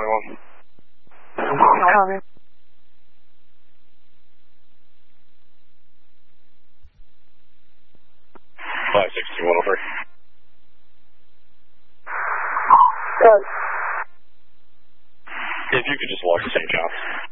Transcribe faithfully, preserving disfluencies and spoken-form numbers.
twenty-one. Copy. five sixty, one oh three. Good. If you could just walk to Saint John's.